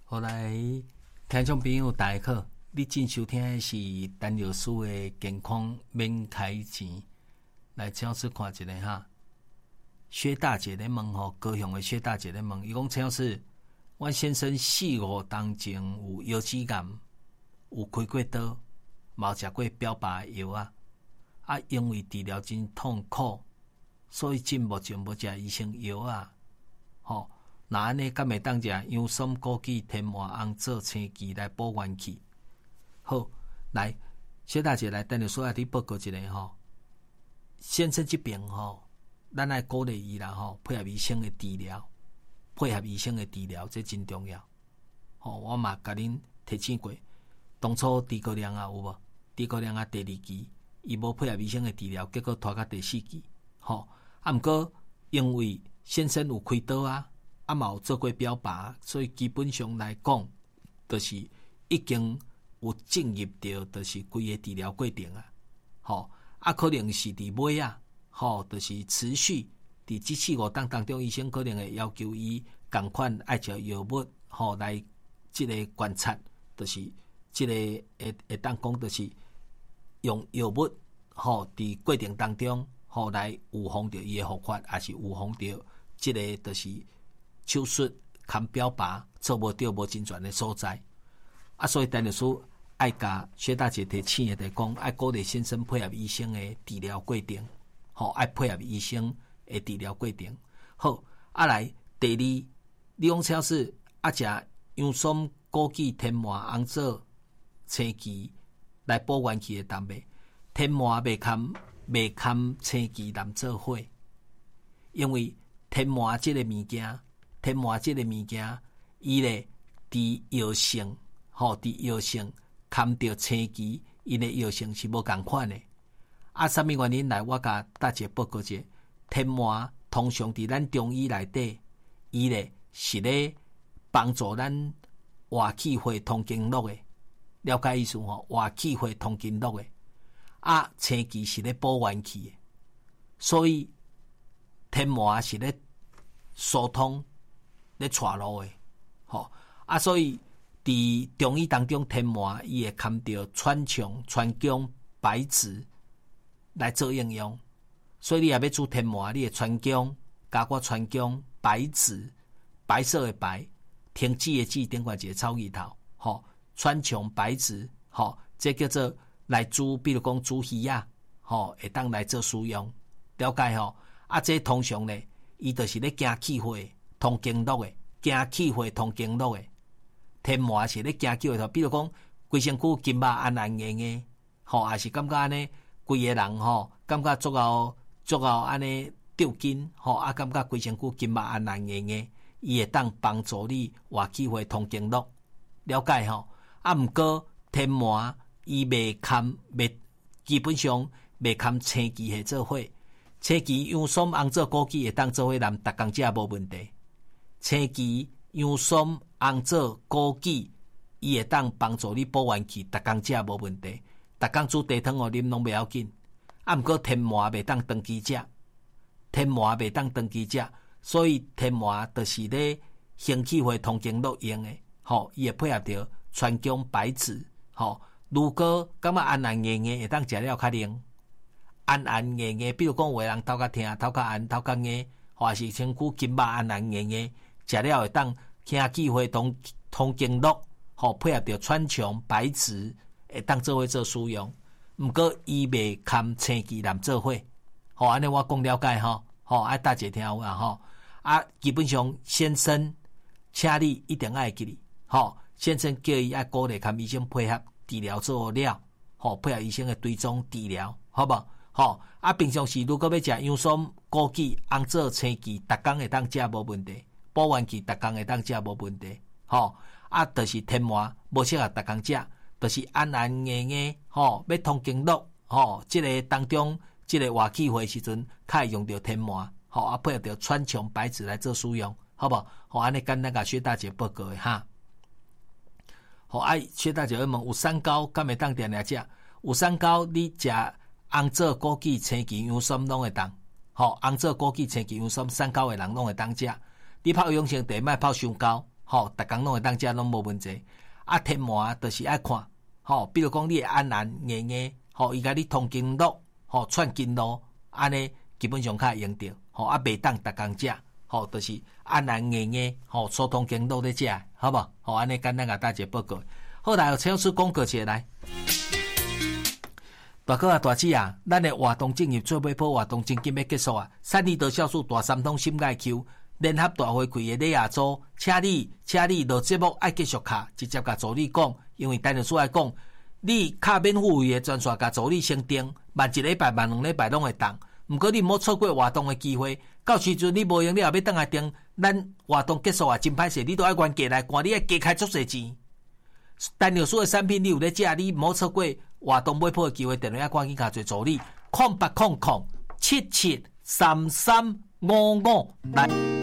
后来听众朋友大家好，你正收听的是陈老师的健康免开钱。来超市看一下哈，薛大姐咧问吼，高雄的薛大姐咧问，伊讲超市，阮先生4、5当前有腰子癌，有开过刀，冇食过标靶药啊，因为治疗真痛苦，所以目前无食医生药啊，吼。那安尼敢会当食洋参、枸杞、天麻、红枣、青桔来补元气？好，来，薛大姐来，等下说下你报告一下吼。先生这边吼，咱来鼓励伊啦吼，配合医生的治疗，这真重要。吼，我嘛甲恁提醒过，当初诸葛亮啊有无？诸葛亮啊第2期，伊无配合医生的治疗，结果拖到第4期。吼，毋过因为先生有开刀啊。嘛有做过标靶，所以基本上来讲，就是已经有进入到就是规个治疗过程啊。吼，可能是伫尾啊，吼，就是持续伫这4、5档当中，医生可能会要求伊共款爱食药物，吼，来这个观察，就是这个会当讲就是用药物，吼，伫过程当中，吼来预防着伊的复发，还是预防着这个就是手术看标靶做无对无真全的所在所以陈律师爱甲薛大姐提醒的讲，爱鼓励先生配合医生的治疗过程，爱配合医生的治疗过程。好，来第2，你讲超市食洋参、枸杞、天麻、红枣、青桔来补元气的当袂，天麻袂堪青桔难做伙，因为天麻这个物件。伊咧伫药性，堪着青桔，伊咧药性是无共款的。什么原因来？我甲大家报告者，天麻通常伫咱中医内底，伊咧是咧帮助咱活气血通经络的，了解意思吼？活气血通经络的。青桔是咧补元气的，所以天麻是咧疏通。咧带路诶，吼所以伫中医当中，天麻伊会含着川穹、川芎、白芷来做应用，所以你也要煮天麻，你诶川芎加个川芎、白芷，白色诶白，天子诶子，顶管一个草字头，吼川穹、白芷，吼这叫做来煮，比如讲煮鱼啊，吼会当来做使用，了解吼？这通常咧，伊就是咧行气血。通经络的，行气血通经络的，天麻是咧行气血，比如讲，规身躯筋肉按硬硬，吼，还是感觉安尼，规个人吼，感觉足够安尼吊筋，吼，感觉规身躯筋肉按硬硬，伊会当帮助你活气血通经络，了解吼？毋过天麻伊基本上袂堪青桔去做伙，青桔、洋参、红枣、枸杞会当做伙，咱逐工食无问题。青桔、洋参、红枣、枸杞，伊会当帮助你补元气，逐工食无问题。逐工煮茶汤互啉拢袂要紧。毋过天麻袂当长期食，所以天麻就是咧行气血通经络用诶，吼，伊会配合着川芎、白芷，吼。如果感觉硬硬会当食了较灵，硬，比如讲有个人头壳痛、头壳硬、头壳硬，或是身躯筋肉硬。食了会当行气血通经络，吼配合着川穹、白芷，会当做伙做使用。毋过伊袂堪青桔难做伙，吼安尼我讲了解吼，大家听有啊吼。基本上先生，请你一定爱记哩，吼先生叫伊爱鼓励甲医生配合治疗做了，吼配合医生的追踪治疗，好无？吼平常时如果要食洋参、枸杞、红枣、青桔，逐工会当食无问题。补元气，逐工会当食无问题，吼就是天麻无适合逐工食，就是硬，吼要通经络，吼这个当中，这个活气血时阵，较会用到天麻，吼配合着川穹、白芷来做使用，好无？吼安尼简单甲薛大姐报告的哈。吼薛大姐问有三高，敢会当定定食？有三高，你食红枣、枸杞、青桔、洋参拢会当，吼红枣、枸杞、青桔、洋参三高的人拢会当食。你泡养生茶，莫泡伤高， 逐工拢会当食，拢无问题。啊，天麻就是爱看，比如讲你会安安硬硬，伊甲你通经络，串经络，安尼基本上较会用着，啊，袂当逐工食，就是安安硬硬，疏通经络咧食，好无？安尼简单甲大家报告。好，来，请出广告节来。大哥啊，大姐啊，咱的活动正业做尾波活动真紧要结束啊！三利多酵素大三通心钙 Q 联合大会开的礼亚组，请你落节目爱继续卡，直接甲助理讲，因为陈律师来讲，你卡免付费的专线甲助理先订，万一礼拜、万两礼拜拢会当。毋过你毋好错过活动的机会，到时阵你无用，你也要倒来订，咱活动结束啊，真歹势，你都爱原价来，看你爱加开足侪钱。陈律师的产品你有咧食，你毋好错过活动买铺的机会，电话赶紧甲做助理，0800773355来。